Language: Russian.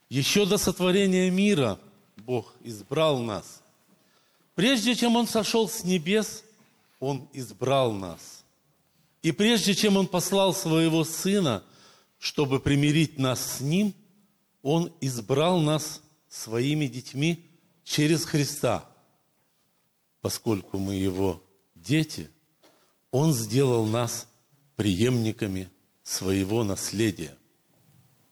Еще до сотворения мира Бог избрал нас. Прежде чем Он сошел с небес, Он избрал нас. И прежде чем Он послал Своего Сына, чтобы примирить нас с Ним, Он избрал нас Своими детьми через Христа. Поскольку мы Его дети, Он сделал нас преемниками Своего наследия.